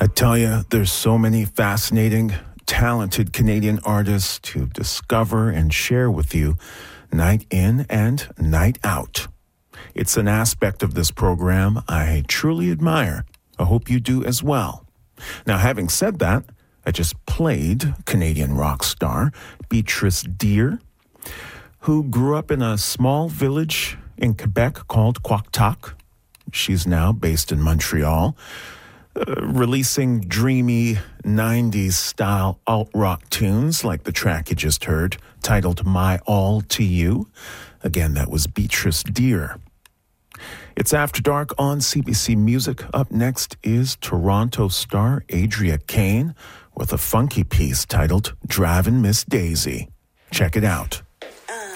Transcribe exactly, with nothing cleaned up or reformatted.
I tell you, there's so many fascinating, talented Canadian artists to discover and share with you night in and night out. It's an aspect of this program I truly admire. I hope you do as well. Now, having said that, I just played Canadian rock star Beatrice Deer, who grew up in a small village in Quebec called Quoctac. She's now based in Montreal, uh, releasing dreamy nineties-style alt-rock tunes like the track you just heard, titled My All to You. Again, that was Beatrice Deer. It's After Dark on C B C Music. Up next is Toronto star Adria Kane with a funky piece titled Drivin' Miss Daisy. Check it out.